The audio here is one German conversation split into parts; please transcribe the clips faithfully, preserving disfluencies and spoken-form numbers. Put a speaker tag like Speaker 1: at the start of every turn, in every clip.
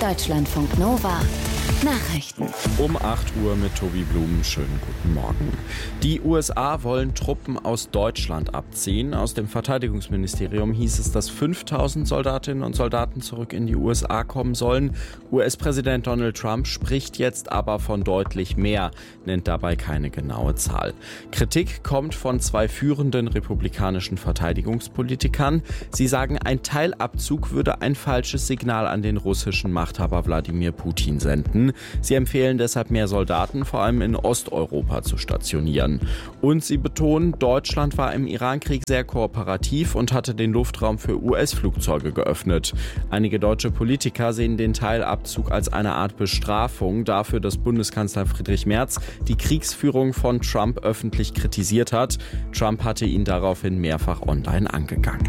Speaker 1: Deutschlandfunk Nova Nachrichten.
Speaker 2: Um acht Uhr mit Tobi Blum. Schönen guten Morgen. Die U S A wollen Truppen aus Deutschland abziehen. Aus dem Verteidigungsministerium hieß es, dass fünftausend Soldatinnen und Soldaten zurück in die U S A kommen sollen. U S-Präsident Donald Trump spricht jetzt aber von deutlich mehr, nennt dabei keine genaue Zahl. Kritik kommt von zwei führenden republikanischen Verteidigungspolitikern. Sie sagen, ein Teilabzug würde ein falsches Signal an den russischen Machthaber Wladimir Putin senden. Sie empfehlen deshalb, mehr Soldaten vor allem in Osteuropa zu stationieren. Und sie betonen, Deutschland war im Irankrieg sehr kooperativ und hatte den Luftraum für U S-Flugzeuge geöffnet. Einige deutsche Politiker sehen den Teilabzug als eine Art Bestrafung dafür, dass Bundeskanzler Friedrich Merz die Kriegsführung von Trump öffentlich kritisiert hat. Trump hatte ihn daraufhin mehrfach online angegangen.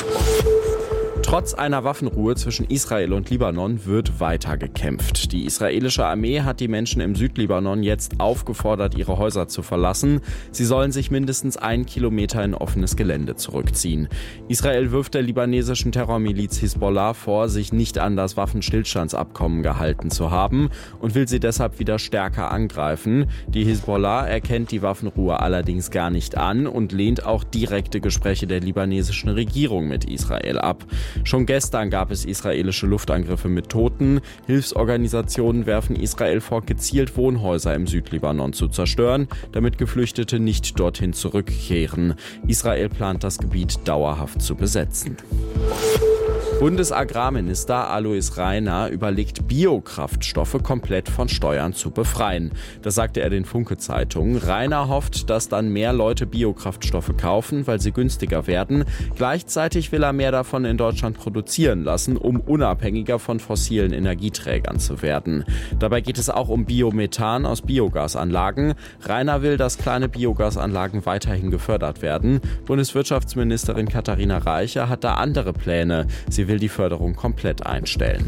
Speaker 2: Trotz einer Waffenruhe zwischen Israel und Libanon wird weiter gekämpft. Die israelische Armee hat die Menschen im Südlibanon jetzt aufgefordert, ihre Häuser zu verlassen. Sie sollen sich mindestens einen Kilometer in offenes Gelände zurückziehen. Israel wirft der libanesischen Terrormiliz Hisbollah vor, sich nicht an das Waffenstillstandsabkommen gehalten zu haben und will sie deshalb wieder stärker angreifen. Die Hisbollah erkennt die Waffenruhe allerdings gar nicht an und lehnt auch direkte Gespräche der libanesischen Regierung mit Israel ab. Schon gestern gab es israelische Luftangriffe mit Toten. Hilfsorganisationen werfen Israel vor, gezielt Wohnhäuser im Südlibanon zu zerstören, damit Geflüchtete nicht dorthin zurückkehren. Israel plant, das Gebiet dauerhaft zu besetzen. Bundesagrarminister Alois Rainer überlegt, Biokraftstoffe komplett von Steuern zu befreien. Das sagte er den Funke-Zeitungen. Rainer hofft, dass dann mehr Leute Biokraftstoffe kaufen, weil sie günstiger werden. Gleichzeitig will er mehr davon in Deutschland produzieren lassen, um unabhängiger von fossilen Energieträgern zu werden. Dabei geht es auch um Biomethan aus Biogasanlagen. Rainer will, dass kleine Biogasanlagen weiterhin gefördert werden. Bundeswirtschaftsministerin Katharina Reiche hat da andere Pläne. Sie will die Förderung komplett einstellen.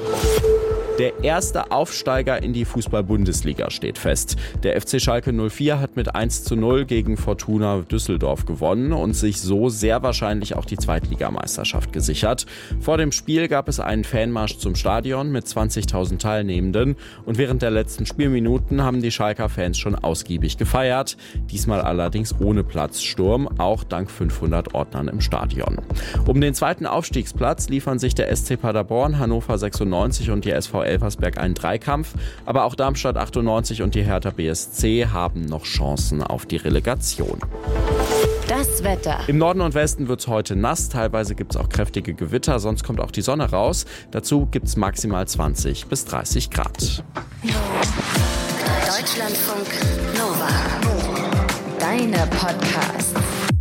Speaker 2: Der erste Aufsteiger in die Fußball-Bundesliga steht fest. Der F C Schalke null vier hat mit eins zu null gegen Fortuna Düsseldorf gewonnen und sich so sehr wahrscheinlich auch die Zweitligameisterschaft gesichert. Vor dem Spiel gab es einen Fanmarsch zum Stadion mit zwanzigtausend Teilnehmenden und während der letzten Spielminuten haben die Schalker Fans schon ausgiebig gefeiert. Diesmal allerdings ohne Platzsturm, auch dank fünfhundert Ordnern im Stadion. Um den zweiten Aufstiegsplatz liefern sich der S C Paderborn, Hannover sechsundneunzig und die S V Elversberg einen Dreikampf, aber auch Darmstadt achtundneunzig und die Hertha B S C haben noch Chancen auf die Relegation.
Speaker 1: Das Wetter.
Speaker 2: Im Norden und Westen wird es heute nass, teilweise gibt es auch kräftige Gewitter, sonst kommt auch die Sonne raus. Dazu gibt es maximal zwanzig bis dreißig Grad.
Speaker 1: Deutschlandfunk Nova. Deine Podcasts.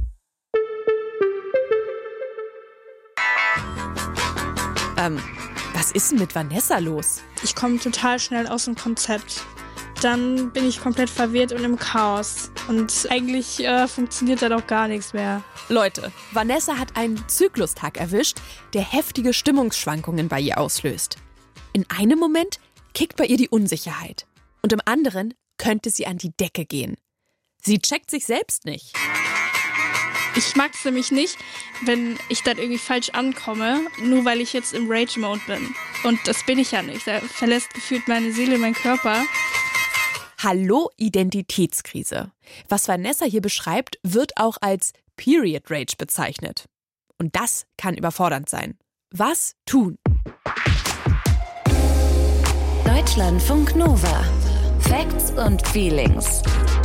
Speaker 3: Ähm, was ist denn mit Vanessa los?
Speaker 4: Ich komme total schnell aus dem Konzept. Dann bin ich komplett verwirrt und im Chaos. Und eigentlich äh, funktioniert da doch gar nichts mehr.
Speaker 3: Leute, Vanessa hat einen Zyklustag erwischt, der heftige Stimmungsschwankungen bei ihr auslöst. In einem Moment kickt bei ihr die Unsicherheit. Und im anderen könnte sie an die Decke gehen. Sie checkt sich selbst nicht.
Speaker 4: Ich mag es nämlich nicht, wenn ich dann irgendwie falsch ankomme, nur weil ich jetzt im Rage-Mode bin. Und das bin ich ja nicht. Da verlässt gefühlt meine Seele meinen Körper.
Speaker 3: Hallo Identitätskrise. Was Vanessa hier beschreibt, wird auch als Period Rage bezeichnet. Und das kann überfordernd sein. Was tun?
Speaker 1: Deutschlandfunk Nova. Facts und Feelings.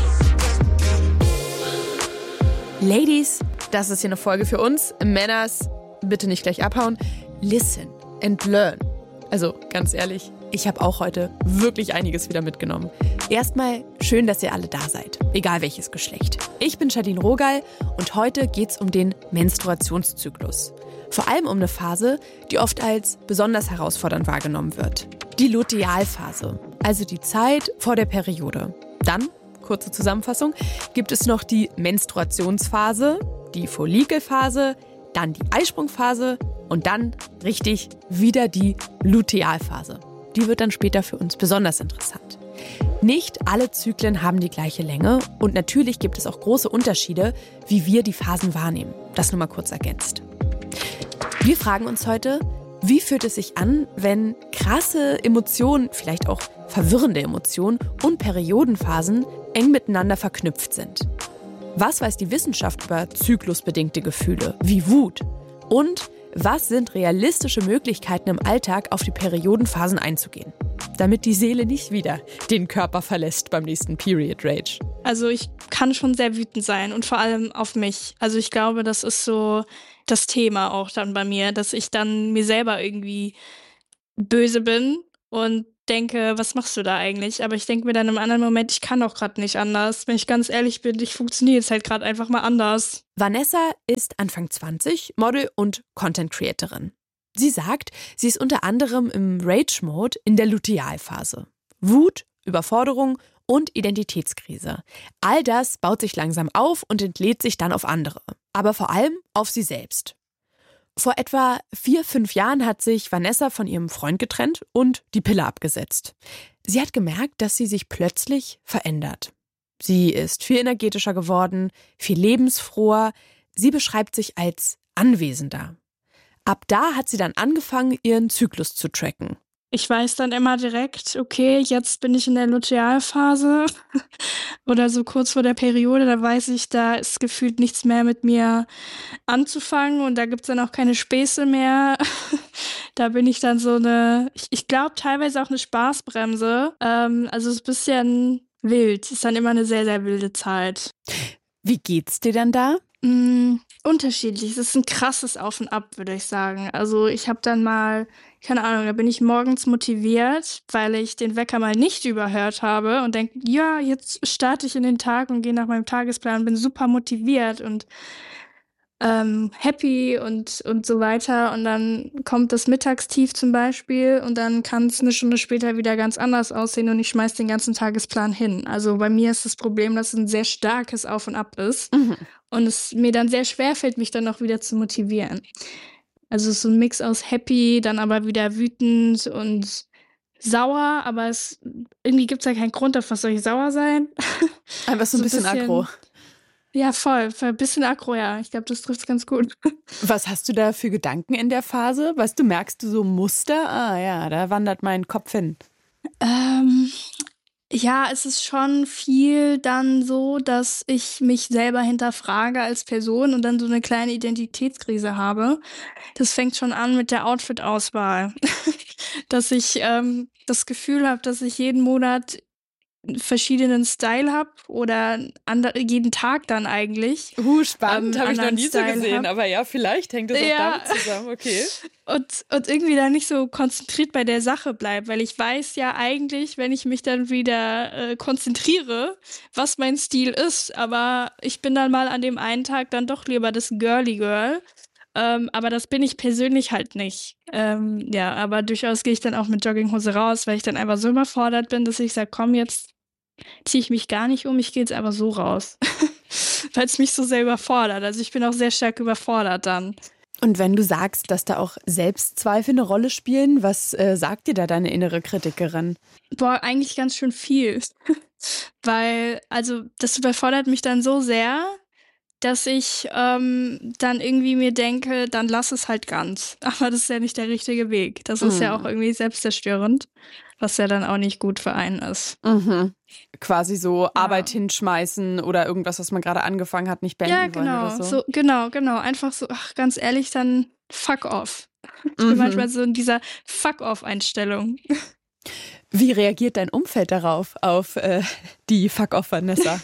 Speaker 3: Ladies, das ist hier eine Folge für uns. Männers, bitte nicht gleich abhauen. Listen and learn. Also ganz ehrlich, ich habe auch heute wirklich einiges wieder mitgenommen. Erstmal schön, dass ihr alle da seid, egal welches Geschlecht. Ich bin Charlene Rogal und heute geht's um den Menstruationszyklus. Vor allem um eine Phase, die oft als besonders herausfordernd wahrgenommen wird. Die Lutealphase, also die Zeit vor der Periode. Dann, kurze Zusammenfassung, gibt es noch die Menstruationsphase, die Follikelphase, dann die Eisprungphase und dann, richtig, wieder die Lutealphase. Die wird dann später für uns besonders interessant. Nicht alle Zyklen haben die gleiche Länge und natürlich gibt es auch große Unterschiede, wie wir die Phasen wahrnehmen. Das nur mal kurz ergänzt. Wir fragen uns heute, Wie fühlt es sich an, wenn krasse Emotionen, vielleicht auch verwirrende Emotionen und Periodenphasen eng miteinander verknüpft sind? Was weiß die Wissenschaft über zyklusbedingte Gefühle wie Wut? Und was sind realistische Möglichkeiten im Alltag, auf die Periodenphasen einzugehen, damit die Seele nicht wieder den Körper verlässt beim nächsten Period Rage?
Speaker 4: Also ich kann schon sehr wütend sein und vor allem auf mich. Also ich glaube, das ist so das Thema auch dann bei mir, dass ich dann mir selber irgendwie böse bin und denke, was machst du da eigentlich? Aber ich denke mir dann im anderen Moment, ich kann auch gerade nicht anders. Wenn ich ganz ehrlich bin, ich funktioniere jetzt halt gerade einfach mal anders.
Speaker 3: Vanessa ist Anfang zwanzig, Model und Content-Creatorin. Sie sagt, sie ist unter anderem im Rage-Mode in der Lutealphase. Wut, Überforderung und Identitätskrise. All das baut sich langsam auf und entlädt sich dann auf andere. Aber vor allem auf sie selbst. Vor etwa vier, fünf Jahren hat sich Vanessa von ihrem Freund getrennt und die Pille abgesetzt. Sie hat gemerkt, dass sie sich plötzlich verändert. Sie ist viel energetischer geworden, viel lebensfroher. Sie beschreibt sich als anwesender. Ab da hat sie dann angefangen, ihren Zyklus zu tracken.
Speaker 4: Ich weiß dann immer direkt, okay, jetzt bin ich in der Lutealphase oder so kurz vor der Periode, da weiß ich, da ist gefühlt nichts mehr mit mir anzufangen und da gibt's dann auch keine Späße mehr. Da bin ich dann so eine, ich, ich glaube teilweise auch eine Spaßbremse. Ähm, also es ist ein bisschen wild, es ist dann immer eine sehr, sehr wilde Zeit.
Speaker 3: Wie geht's dir dann da?
Speaker 4: Mm, unterschiedlich. Es ist ein krasses Auf und Ab, würde ich sagen. Also ich habe dann mal, keine Ahnung, da bin ich morgens motiviert, weil ich den Wecker mal nicht überhört habe und denke, ja, jetzt starte ich in den Tag und gehe nach meinem Tagesplan, bin super motiviert und ähm, happy und, und so weiter. Und dann kommt das Mittagstief zum Beispiel und dann kann es eine Stunde später wieder ganz anders aussehen und ich schmeiß den ganzen Tagesplan hin. Also bei mir ist das Problem, dass es ein sehr starkes Auf und Ab ist. Mhm. Und es mir dann sehr schwer fällt, mich dann auch wieder zu motivieren. Also es ist so ein Mix aus happy, dann aber wieder wütend und sauer, aber es irgendwie gibt es ja keinen Grund, auf was soll ich sauer sein.
Speaker 3: Einfach so ein bisschen, bisschen aggro.
Speaker 4: Ja, voll, ein bisschen aggro, ja. Ich glaube, das trifft es ganz gut.
Speaker 3: Was hast du da für Gedanken in der Phase? Weißt du, merkst du so Muster? Ah ja, da wandert mein Kopf hin.
Speaker 4: Ähm... Ja, es ist schon viel dann so, dass ich mich selber hinterfrage als Person und dann so eine kleine Identitätskrise habe. Das fängt schon an mit der Outfit-Auswahl. Dass ich ähm, das Gefühl habe, dass ich jeden Monat verschiedenen Style habe oder andre, jeden Tag dann eigentlich.
Speaker 3: Uh, spannend,
Speaker 4: ähm,
Speaker 3: habe ich noch nie
Speaker 4: Style
Speaker 3: so gesehen,
Speaker 4: hab.
Speaker 3: Aber ja, vielleicht hängt das auch
Speaker 4: ja.
Speaker 3: damit zusammen, okay.
Speaker 4: Und, und irgendwie dann nicht so konzentriert bei der Sache bleibe, weil ich weiß ja eigentlich, wenn ich mich dann wieder äh, konzentriere, was mein Stil ist, aber ich bin dann mal an dem einen Tag dann doch lieber das Girly Girl. Ähm, aber das bin ich persönlich halt nicht. Ähm, ja, aber durchaus gehe ich dann auch mit Jogginghose raus, weil ich dann einfach so überfordert bin, dass ich sage, komm, jetzt ziehe ich mich gar nicht um, ich gehe jetzt einfach so raus. Weil es mich so sehr überfordert. Also ich bin auch sehr stark überfordert dann.
Speaker 3: Und wenn du sagst, dass da auch Selbstzweifel eine Rolle spielen, was äh, sagt dir da deine innere Kritikerin?
Speaker 4: Boah, eigentlich ganz schön viel. Weil, also das überfordert mich dann so sehr, dass ich ähm, dann irgendwie mir denke, dann lass es halt ganz. Aber das ist ja nicht der richtige Weg. Das ist mhm. ja auch irgendwie selbstzerstörend, was ja dann auch nicht gut für einen ist.
Speaker 3: Mhm. Quasi so ja. Arbeit hinschmeißen oder irgendwas, was man gerade angefangen hat, nicht beenden
Speaker 4: ja, genau,
Speaker 3: wollen oder so.
Speaker 4: so. Genau, genau. Einfach so, ach, ganz ehrlich, dann fuck off. Ich bin mhm. manchmal so in dieser Fuck-off-Einstellung.
Speaker 3: Wie reagiert dein Umfeld darauf, auf äh, die Fuck-off, Vanessa?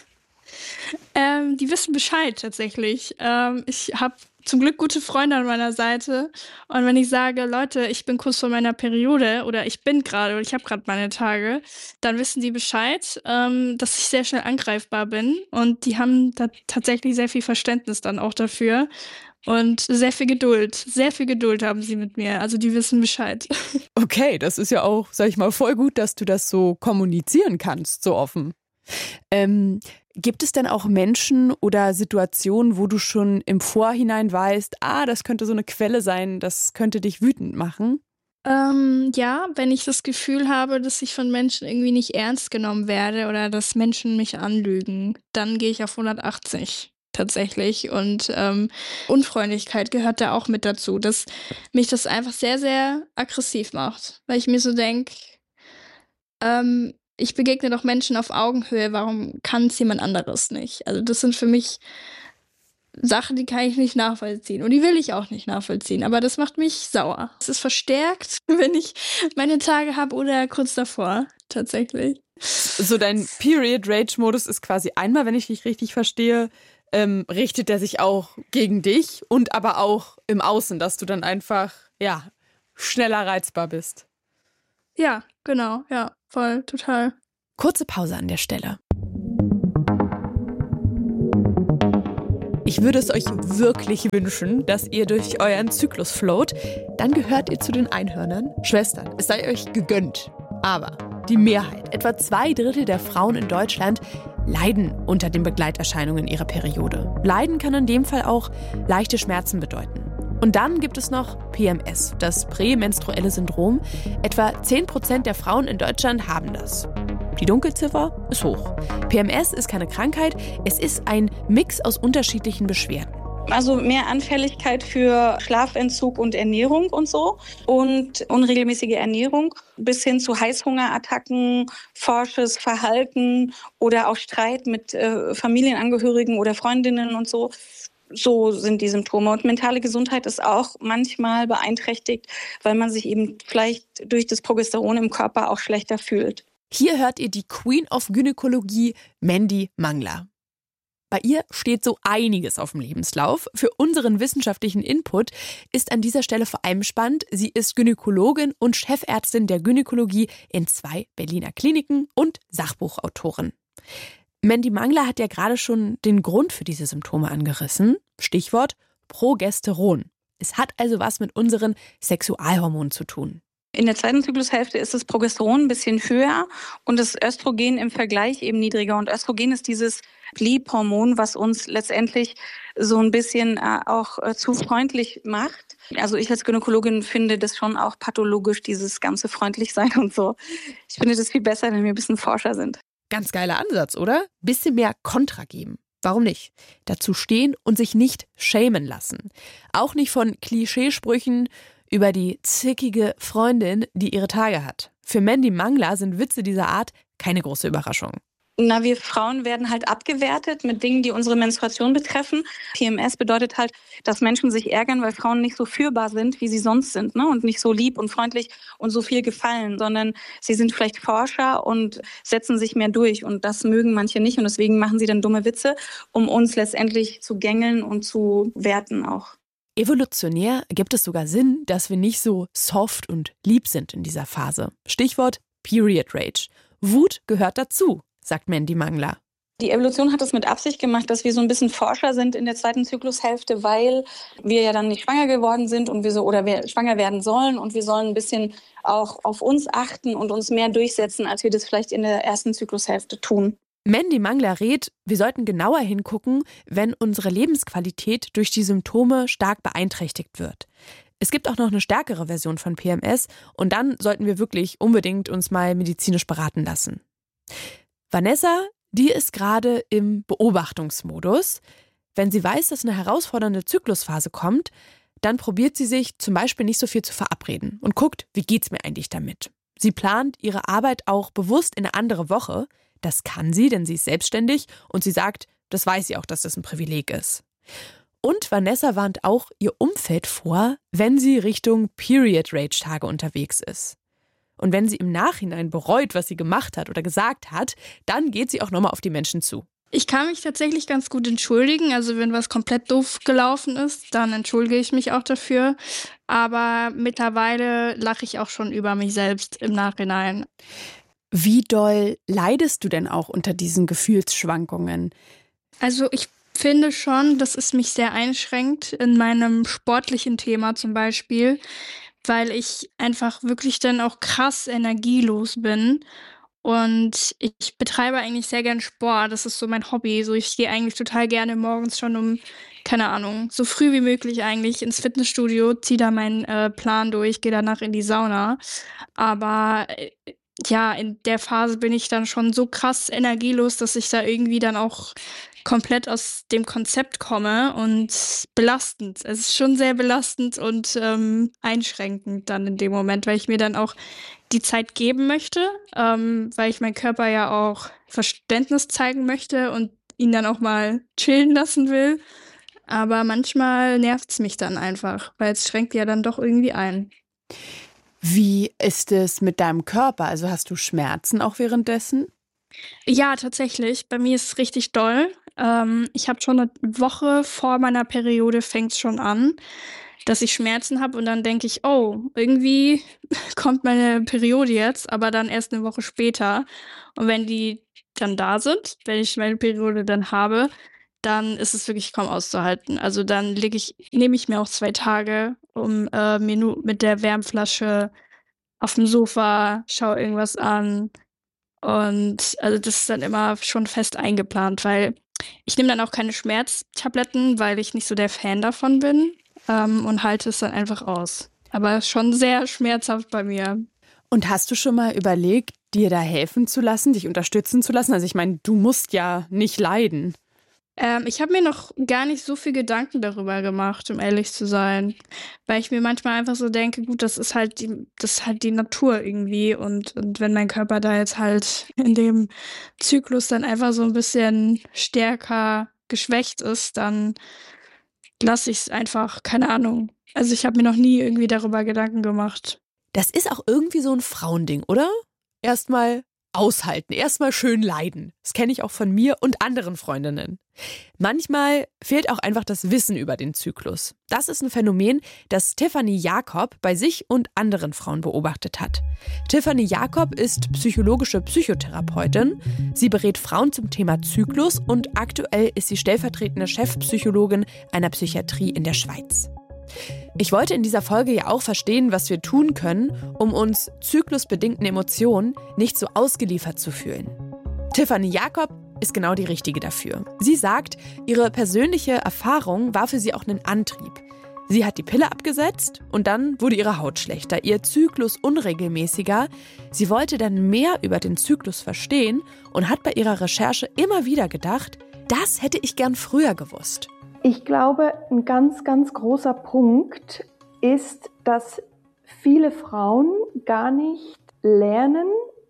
Speaker 4: ähm, die wissen Bescheid tatsächlich. Ähm, ich habe zum Glück gute Freunde an meiner Seite. Und wenn ich sage, Leute, ich bin kurz vor meiner Periode oder ich bin gerade oder ich habe gerade meine Tage, dann wissen die Bescheid, ähm, dass ich sehr schnell angreifbar bin. Und die haben da tatsächlich sehr viel Verständnis dann auch dafür. Und sehr viel Geduld. Sehr viel Geduld haben sie mit mir. Also die wissen Bescheid.
Speaker 3: Okay, das ist ja auch, sag ich mal, voll gut, dass du das so kommunizieren kannst, so offen. Ähm, gibt es denn auch Menschen oder Situationen, wo du schon im Vorhinein weißt, ah, das könnte so eine Quelle sein, das könnte dich wütend machen?
Speaker 4: Ähm, ja, wenn ich das Gefühl habe, dass ich von Menschen irgendwie nicht ernst genommen werde oder dass Menschen mich anlügen, dann gehe ich auf hundertachtzig. tatsächlich. Und ähm, Unfreundlichkeit gehört da auch mit dazu, dass mich das einfach sehr, sehr aggressiv macht. Weil ich mir so denke, ähm, ich begegne doch Menschen auf Augenhöhe, warum kann es jemand anderes nicht? Also das sind für mich Sachen, die kann ich nicht nachvollziehen und die will ich auch nicht nachvollziehen, aber das macht mich sauer. Es ist verstärkt, wenn ich meine Tage habe oder kurz davor, tatsächlich.
Speaker 3: So dein Period-Rage-Modus ist quasi einmal, wenn ich dich richtig verstehe, ähm, richtet er sich auch gegen dich und aber auch im Außen, dass du dann einfach, ja, schneller reizbar bist.
Speaker 4: Ja, genau, ja, voll, total.
Speaker 3: Kurze Pause an der Stelle. Ich würde es euch wirklich wünschen, dass ihr durch euren Zyklus float. Dann gehört ihr zu den Einhörnern. Schwestern, es sei euch gegönnt. Aber die Mehrheit, etwa zwei Drittel der Frauen in Deutschland, leiden unter den Begleiterscheinungen ihrer Periode. Leiden kann in dem Fall auch leichte Schmerzen bedeuten. Und dann gibt es noch P M S, das prämenstruelle Syndrom. Etwa zehn Prozent der Frauen in Deutschland haben das. Die Dunkelziffer ist hoch. P M S ist keine Krankheit, es ist ein Mix aus unterschiedlichen Beschwerden.
Speaker 5: Also mehr Anfälligkeit für Schlafentzug und Ernährung und so und unregelmäßige Ernährung bis hin zu Heißhungerattacken, forsches Verhalten oder auch Streit mit äh, Familienangehörigen oder Freundinnen und so. So sind die Symptome. Und mentale Gesundheit ist auch manchmal beeinträchtigt, weil man sich eben vielleicht durch das Progesteron im Körper auch schlechter fühlt.
Speaker 3: Hier hört ihr die Queen of Gynäkologie, Mandy Mangler. Bei ihr steht so einiges auf dem Lebenslauf. Für unseren wissenschaftlichen Input ist an dieser Stelle vor allem spannend, sie ist Gynäkologin und Chefärztin der Gynäkologie in zwei Berliner Kliniken und Sachbuchautorin. Mandy Mangler hat ja gerade schon den Grund für diese Symptome angerissen. Stichwort Progesteron. Es hat also was mit unseren Sexualhormonen zu tun.
Speaker 5: In der zweiten Zyklushälfte ist das Progesteron ein bisschen höher und das Östrogen im Vergleich eben niedriger. Und Östrogen ist dieses Liebhormon, was uns letztendlich so ein bisschen äh, auch äh, zu freundlich macht. Also ich als Gynäkologin finde das schon auch pathologisch, dieses ganze Freundlichsein und so. Ich finde das viel besser, wenn wir ein bisschen forscher sind.
Speaker 3: Ganz geiler Ansatz, oder? Bisschen mehr Kontra geben. Warum nicht? Dazu stehen und sich nicht schämen lassen. Auch nicht von Klischeesprüchen über die zickige Freundin, die ihre Tage hat. Für Mandy Mangler sind Witze dieser Art keine große Überraschung.
Speaker 5: Na, wir Frauen werden halt abgewertet mit Dingen, die unsere Menstruation betreffen. P M S bedeutet halt, dass Menschen sich ärgern, weil Frauen nicht so fühlbar sind, wie sie sonst sind, ne? Und nicht so lieb und freundlich und so viel gefallen, sondern sie sind vielleicht Forscher und setzen sich mehr durch. Und das mögen manche nicht und deswegen machen sie dann dumme Witze, um uns letztendlich zu gängeln und zu werten auch.
Speaker 3: Evolutionär gibt es sogar Sinn, dass wir nicht so soft und lieb sind in dieser Phase. Stichwort Period Rage. Wut gehört dazu, sagt Mandy Mangler.
Speaker 5: Die Evolution hat es mit Absicht gemacht, dass wir so ein bisschen Forscher sind in der zweiten Zyklushälfte, weil wir ja dann nicht schwanger geworden sind und wir so oder wir schwanger werden sollen und wir sollen ein bisschen auch auf uns achten und uns mehr durchsetzen, als wir das vielleicht in der ersten Zyklushälfte tun.
Speaker 3: Mandy Mangler rät, wir sollten genauer hingucken, wenn unsere Lebensqualität durch die Symptome stark beeinträchtigt wird. Es gibt auch noch eine stärkere Version von P M S und dann sollten wir wirklich unbedingt uns mal medizinisch beraten lassen. Vanessa, die ist gerade im Beobachtungsmodus. Wenn sie weiß, dass eine herausfordernde Zyklusphase kommt, dann probiert sie sich zum Beispiel nicht so viel zu verabreden und guckt, wie geht's mir eigentlich damit. Sie plant ihre Arbeit auch bewusst in eine andere Woche. Das kann sie, denn sie ist selbstständig und sie sagt, das weiß sie auch, dass das ein Privileg ist. Und Vanessa warnt auch ihr Umfeld vor, wenn sie Richtung Period-Rage-Tage unterwegs ist. Und wenn sie im Nachhinein bereut, was sie gemacht hat oder gesagt hat, dann geht sie auch nochmal auf die Menschen zu.
Speaker 4: Ich kann mich tatsächlich ganz gut entschuldigen. Also wenn was komplett doof gelaufen ist, dann entschuldige ich mich auch dafür. Aber mittlerweile lache ich auch schon über mich selbst im Nachhinein.
Speaker 6: Wie doll leidest du denn auch unter diesen Gefühlsschwankungen?
Speaker 4: Also ich finde schon, dass es mich sehr einschränkt in meinem sportlichen Thema zum Beispiel, weil ich einfach wirklich dann auch krass energielos bin. Und ich betreibe eigentlich sehr gern Sport. Das ist so mein Hobby. So, ich gehe eigentlich total gerne morgens schon um, keine Ahnung, so früh wie möglich eigentlich ins Fitnessstudio, ziehe da meinen äh, Plan durch, gehe danach in die Sauna. Aber äh, ja, in der Phase bin ich dann schon so krass energielos, dass ich da irgendwie dann auch komplett aus dem Konzept komme und belastend. Es ist schon sehr belastend und ähm, einschränkend dann in dem Moment, weil ich mir dann auch die Zeit geben möchte, ähm, weil ich meinem Körper ja auch Verständnis zeigen möchte und ihn dann auch mal chillen lassen will. Aber manchmal nervt es mich dann einfach, weil es schränkt ja dann doch irgendwie ein.
Speaker 6: Wie ist es mit deinem Körper? Also hast du Schmerzen auch währenddessen?
Speaker 4: Ja, tatsächlich. Bei mir ist es richtig doll. Ähm, ich habe schon eine Woche vor meiner Periode fängt es schon an, dass ich Schmerzen habe und dann denke ich, oh, irgendwie kommt meine Periode jetzt, aber dann erst eine Woche später. Und wenn die dann da sind, wenn ich meine Periode dann habe, dann ist es wirklich kaum auszuhalten. Also dann lege ich, nehme ich mir auch zwei Tage, um äh, mir nur mit der Wärmflasche auf dem Sofa, schaue irgendwas an. Und also das ist dann immer schon fest eingeplant, weil ich nehme dann auch keine Schmerztabletten, weil ich nicht so der Fan davon bin, ähm, und halte es dann einfach aus. Aber schon sehr schmerzhaft bei mir.
Speaker 6: Und hast du schon mal überlegt, dir da helfen zu lassen, dich unterstützen zu lassen? Also ich meine, du musst ja nicht leiden.
Speaker 4: Ähm, ich habe mir noch gar nicht so viel Gedanken darüber gemacht, um ehrlich zu sein. Weil ich mir manchmal einfach so denke, gut, das ist halt die, das ist halt die Natur irgendwie. Und, und wenn mein Körper da jetzt halt in dem Zyklus dann einfach so ein bisschen stärker geschwächt ist, dann lasse ich es einfach, keine Ahnung. Also ich habe mir noch nie irgendwie darüber Gedanken gemacht.
Speaker 6: Das ist auch irgendwie so ein Frauending, oder? Erstmal aushalten, erstmal schön leiden. Das kenne ich auch von mir und anderen Freundinnen. Manchmal fehlt auch einfach das Wissen über den Zyklus. Das ist ein Phänomen, das Tiffany Jakob bei sich und anderen Frauen beobachtet hat. Tiffany Jakob ist psychologische Psychotherapeutin. Sie berät Frauen zum Thema Zyklus und aktuell ist sie stellvertretende Chefpsychologin einer Psychiatrie in der Schweiz. Ich wollte in dieser Folge ja auch verstehen, was wir tun können, um uns zyklusbedingten Emotionen nicht so ausgeliefert zu fühlen. Tiffany Jakob ist genau die Richtige dafür. Sie sagt, ihre persönliche Erfahrung war für sie auch ein Antrieb. Sie hat die Pille abgesetzt und dann wurde ihre Haut schlechter, ihr Zyklus unregelmäßiger. Sie wollte dann mehr über den Zyklus verstehen und hat bei ihrer Recherche immer wieder gedacht, das hätte ich gern früher gewusst.
Speaker 7: Ich glaube, ein ganz, ganz großer Punkt ist, dass viele Frauen gar nicht lernen,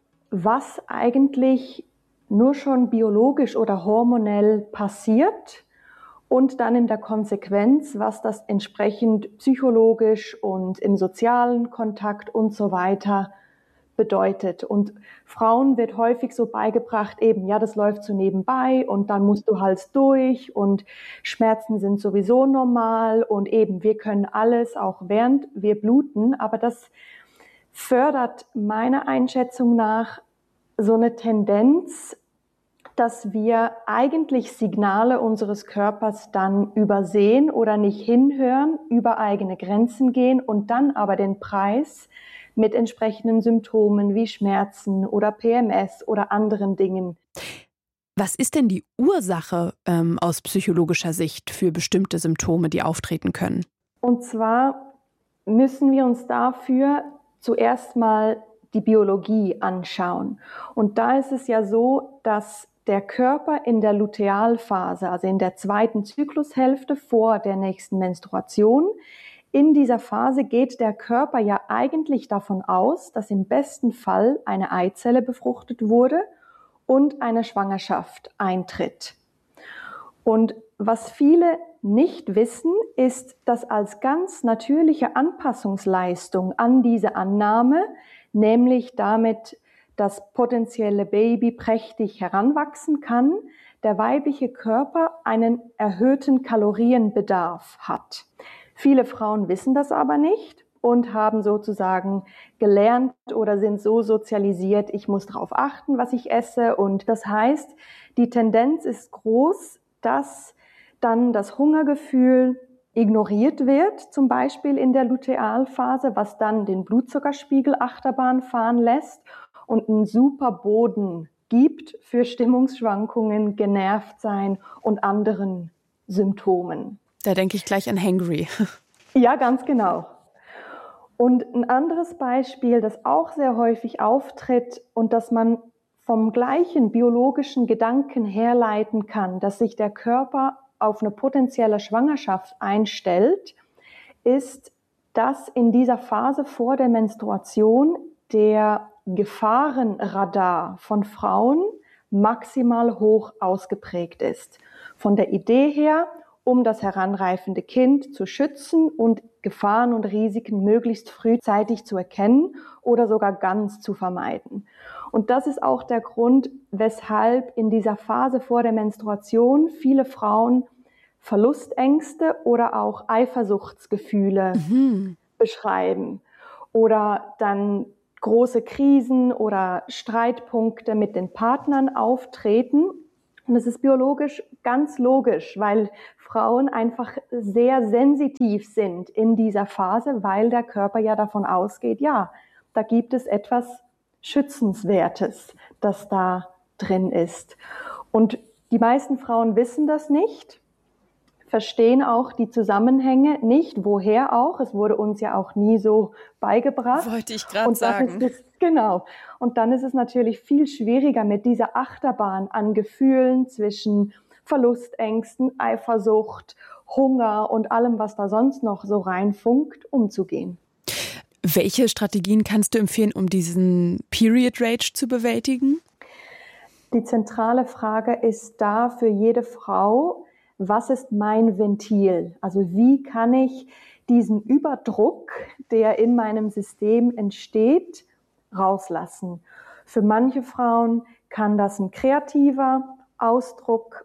Speaker 7: was eigentlich nur schon biologisch oder hormonell passiert und dann in der Konsequenz, was das entsprechend psychologisch und im sozialen Kontakt und so weiter bedeutet. Und Frauen wird häufig so beigebracht, eben, ja, das läuft so nebenbei und dann musst du halt durch und Schmerzen sind sowieso normal und eben, wir können alles, auch während wir bluten, aber das fördert meiner Einschätzung nach so eine Tendenz, dass wir eigentlich Signale unseres Körpers dann übersehen oder nicht hinhören, über eigene Grenzen gehen und dann aber den Preis mit entsprechenden Symptomen wie Schmerzen oder P M S oder anderen Dingen.
Speaker 6: Was ist denn die Ursache ähm, aus psychologischer Sicht für bestimmte Symptome, die auftreten können?
Speaker 7: Und zwar müssen wir uns dafür zuerst mal die Biologie anschauen. Und da ist es ja so, dass der Körper in der Lutealphase, also in der zweiten Zyklushälfte vor der nächsten Menstruation, in dieser Phase geht der Körper ja eigentlich davon aus, dass im besten Fall eine Eizelle befruchtet wurde und eine Schwangerschaft eintritt. Und was viele nicht wissen, ist, dass als ganz natürliche Anpassungsleistung an diese Annahme, nämlich damit das potenzielle Baby prächtig heranwachsen kann, der weibliche Körper einen erhöhten Kalorienbedarf hat. Viele Frauen wissen das aber nicht und haben sozusagen gelernt oder sind so sozialisiert, ich muss darauf achten, was ich esse. Und das heißt, die Tendenz ist groß, dass dann das Hungergefühl ignoriert wird, zum Beispiel in der Lutealphase, was dann den Blutzuckerspiegel Achterbahn fahren lässt und einen super Boden gibt für Stimmungsschwankungen, genervt sein und anderen Symptomen.
Speaker 6: Da denke ich gleich an Hangry.
Speaker 7: Ja, ganz genau. Und ein anderes Beispiel, das auch sehr häufig auftritt und das man vom gleichen biologischen Gedanken herleiten kann, dass sich der Körper auf eine potenzielle Schwangerschaft einstellt, ist, dass in dieser Phase vor der Menstruation der Gefahrenradar von Frauen maximal hoch ausgeprägt ist. Von der Idee her, um das heranreifende Kind zu schützen und Gefahren und Risiken möglichst frühzeitig zu erkennen oder sogar ganz zu vermeiden. Und das ist auch der Grund, weshalb in dieser Phase vor der Menstruation viele Frauen Verlustängste oder auch Eifersuchtsgefühle mhm. beschreiben oder dann große Krisen oder Streitpunkte mit den Partnern auftreten. Und das ist biologisch ganz logisch, weil Frauen einfach sehr sensitiv sind in dieser Phase, weil der Körper ja davon ausgeht, ja, da gibt es etwas Schützenswertes, das da drin ist. Und die meisten Frauen wissen das nicht, verstehen auch die Zusammenhänge nicht, woher auch. Es wurde uns ja auch nie so beigebracht.
Speaker 6: Wollte ich gerade sagen.
Speaker 7: Es, genau. Und dann ist es natürlich viel schwieriger, mit dieser Achterbahn an Gefühlen zwischen Verlustängsten, Eifersucht, Hunger und allem, was da sonst noch so reinfunkt, umzugehen.
Speaker 6: Welche Strategien kannst du empfehlen, um diesen Period Rage zu bewältigen?
Speaker 7: Die zentrale Frage ist da für jede Frau: Was ist mein Ventil? Also wie kann ich diesen Überdruck, der in meinem System entsteht, rauslassen? Für manche Frauen kann das ein kreativer Ausdruck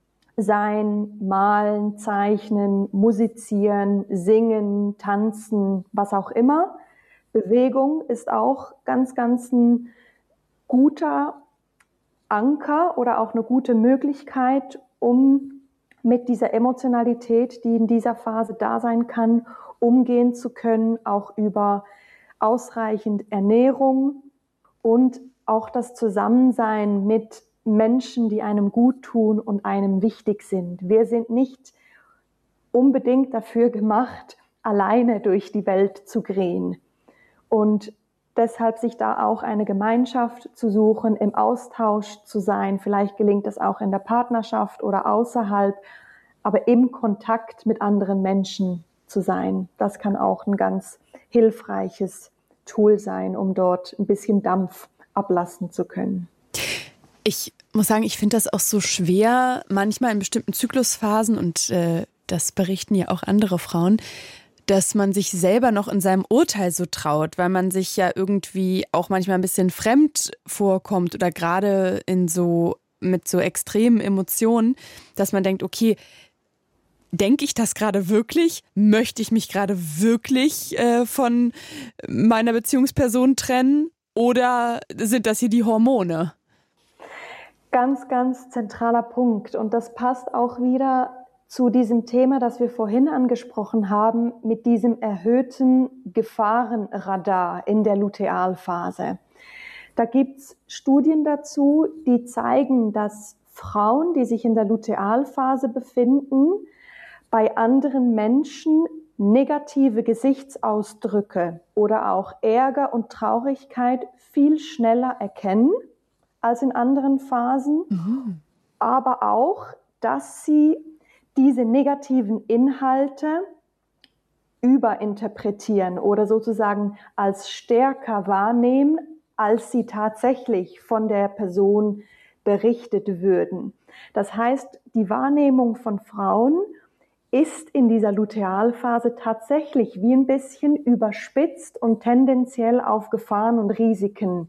Speaker 7: sein: Malen, zeichnen, musizieren, singen, tanzen, was auch immer. Bewegung ist auch ganz, ganz ein guter Anker oder auch eine gute Möglichkeit, um mit dieser Emotionalität, die in dieser Phase da sein kann, umgehen zu können, auch über ausreichend Ernährung und auch das Zusammensein mit Menschen, die einem gut tun und einem wichtig sind. Wir sind nicht unbedingt dafür gemacht, alleine durch die Welt zu gehen. Und deshalb sich da auch eine Gemeinschaft zu suchen, im Austausch zu sein. Vielleicht gelingt es auch in der Partnerschaft oder außerhalb, aber im Kontakt mit anderen Menschen zu sein. Das kann auch ein ganz hilfreiches Tool sein, um dort ein bisschen Dampf ablassen zu können.
Speaker 6: Ich muss sagen, ich finde das auch so schwer, manchmal in bestimmten Zyklusphasen, und äh, das berichten ja auch andere Frauen, dass man sich selber noch in seinem Urteil so traut, weil man sich ja irgendwie auch manchmal ein bisschen fremd vorkommt oder gerade in so mit so extremen Emotionen, dass man denkt, okay, denke ich das gerade wirklich? Möchte ich mich gerade wirklich äh, von meiner Beziehungsperson trennen? Oder sind das hier die Hormone?
Speaker 7: Ganz, ganz zentraler Punkt. Und das passt auch wieder zu diesem Thema, das wir vorhin angesprochen haben, mit diesem erhöhten Gefahrenradar in der Lutealphase. Da gibt es Studien dazu, die zeigen, dass Frauen, die sich in der Lutealphase befinden, bei anderen Menschen negative Gesichtsausdrücke oder auch Ärger und Traurigkeit viel schneller erkennen als in anderen Phasen, mhm. aber auch, dass sie diese negativen Inhalte überinterpretieren oder sozusagen als stärker wahrnehmen, als sie tatsächlich von der Person berichtet würden. Das heißt, die Wahrnehmung von Frauen ist in dieser Lutealphase tatsächlich wie ein bisschen überspitzt und tendenziell auf Gefahren und Risiken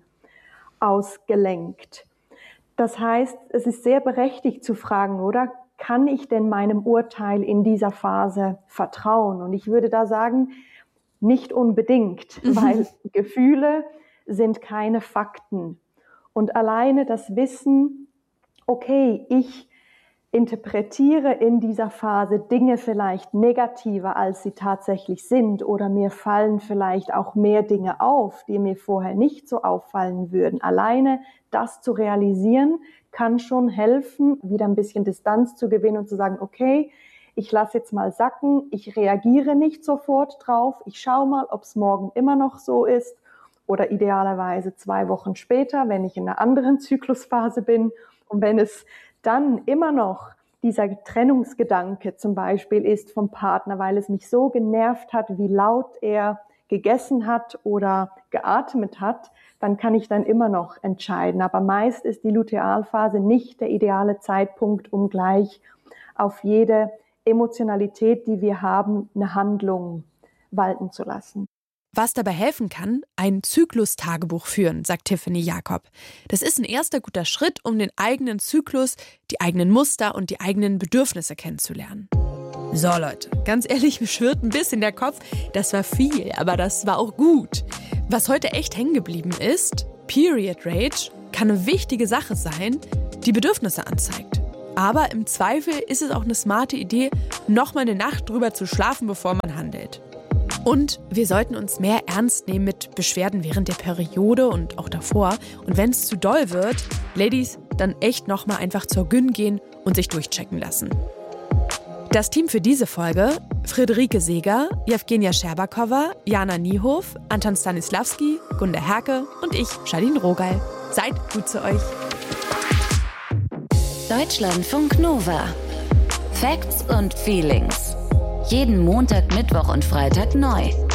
Speaker 7: ausgelenkt. Das heißt, es ist sehr berechtigt zu fragen, oder? Kann ich denn meinem Urteil in dieser Phase vertrauen? Und ich würde da sagen, nicht unbedingt, mhm. weil Gefühle sind keine Fakten. Und alleine das Wissen, okay, ich interpretiere in dieser Phase Dinge vielleicht negativer, als sie tatsächlich sind, oder mir fallen vielleicht auch mehr Dinge auf, die mir vorher nicht so auffallen würden. Alleine das zu realisieren, kann schon helfen, wieder ein bisschen Distanz zu gewinnen und zu sagen, okay, ich lasse jetzt mal sacken, ich reagiere nicht sofort drauf, ich schaue mal, ob es morgen immer noch so ist oder idealerweise zwei Wochen später, wenn ich in einer anderen Zyklusphase bin. Und wenn es dann immer noch dieser Trennungsgedanke zum Beispiel ist vom Partner, weil es mich so genervt hat, wie laut er gegessen hat oder geatmet hat, dann kann ich dann immer noch entscheiden. Aber meist ist die Lutealphase nicht der ideale Zeitpunkt, um gleich auf jede Emotionalität, die wir haben, eine Handlung walten zu lassen.
Speaker 6: Was dabei helfen kann, ein Zyklus-Tagebuch führen, sagt Tiffany Jakob. Das ist ein erster guter Schritt, um den eigenen Zyklus, die eigenen Muster und die eigenen Bedürfnisse kennenzulernen. So Leute, ganz ehrlich, mir schwirrt ein bisschen der Kopf. Das war viel, aber das war auch gut. Was heute echt hängen geblieben ist, Period Rage kann eine wichtige Sache sein, die Bedürfnisse anzeigt. Aber im Zweifel ist es auch eine smarte Idee, noch mal eine Nacht drüber zu schlafen, bevor man handelt. Und wir sollten uns mehr ernst nehmen mit Beschwerden während der Periode und auch davor. Und wenn es zu doll wird, Ladies, dann echt noch mal einfach zur Gyn gehen und sich durchchecken lassen. Das Team für diese Folge: Friederike Seeger, Jewgenia Scherbakowa, Jana Niehof, Anton Stanislawski, Gunda Herke und ich, Charlene Rogal. Seid gut zu euch.
Speaker 1: Deutschlandfunk Nova. Facts und Feelings. Jeden Montag, Mittwoch und Freitag neu.